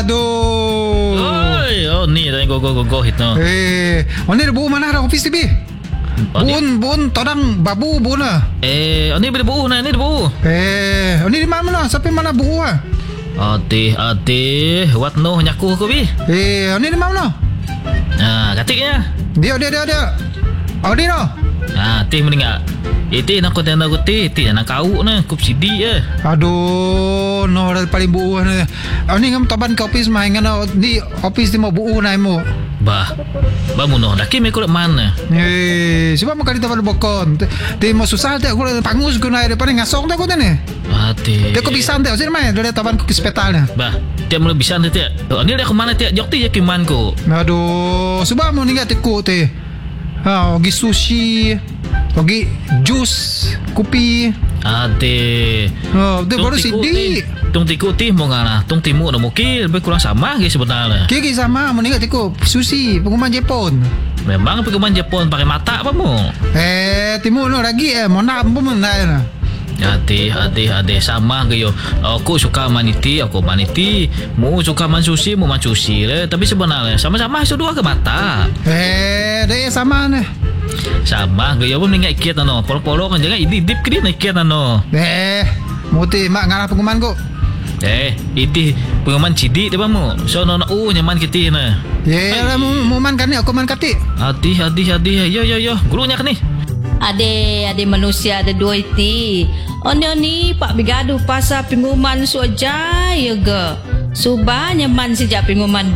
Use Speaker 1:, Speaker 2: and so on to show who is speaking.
Speaker 1: Aduh.
Speaker 2: Oi, oh ni dah go hit no.
Speaker 1: Ni ada buku mana dah office TV? Bun, todang babu bun lah.
Speaker 2: Ni boleh buku nah, ni ada buku.
Speaker 1: Ni di mana? Sampai mana buku ah?
Speaker 2: Ate, what no nyaku ko bi?
Speaker 1: Ni di mana?
Speaker 2: Katiknya.
Speaker 1: Dia. Oh, dia no.
Speaker 2: Teh meninggal. Itu nak konten aku teh nak kau na kup sidi
Speaker 1: Aduh, no dah paling buuh na. Ni ngam taban ka office mai ngana ni office ni mo buuh na mo.
Speaker 2: Ba mu no dah kimi ko mana.
Speaker 1: Sebab mo kali taban bokon. Te mo susah te ko pangus ko na depan ngasong te ko te ni. Te ko bisa te sir mai dah taban ko ke hospital na.
Speaker 2: Ba, te mo bisa te. Ni dah ke mana te jok te kiman ko.
Speaker 1: Aduh, sebab mo ninga te ko te. Ogi sushi, ogi jus, kopi. Dia baru sidi.
Speaker 2: Tung tiku tih mau ngana, tung timu dah mungkin lebih kurang sama ke sebenarnya.
Speaker 1: Kiki sama, mau ningat tiku sushi, pengumuman Jepun.
Speaker 2: Memang pengumuman Jepun pakai mata apa mu?
Speaker 1: Timu no lagi mau nak pun mana?
Speaker 2: Hati sama ke yo. Aku suka maniti, mu suka man sushi, mu man sushi le. Tapi sebenarnya sama-sama itu dua ke mata.
Speaker 1: Dia sama ne.
Speaker 2: Sama ke yo pun ingat ikat no. Polo kan jangan dip ke dia ikat no.
Speaker 1: Muti mak ngarah pengumuman ko.
Speaker 2: Ini pengumuman cidi tu mu. So no nyaman kita na.
Speaker 1: Mu man kan ni aku man kati.
Speaker 2: Hati. Yo. Gurunya kan ni.
Speaker 3: Ade manusia ada dua iti. Oni pak bigadu pasal pengumuman suaja ya ge. Subah nyaman sejak pengumuman